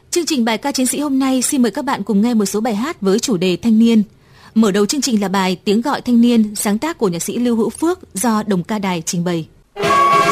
Chương trình bài ca chiến sĩ hôm nay xin mời các bạn cùng nghe một số bài hát với chủ đề thanh niên. Mở đầu chương trình là bài Tiếng gọi thanh niên, sáng tác của nhạc sĩ Lưu Hữu Phước do Đồng Ca Đài trình bày.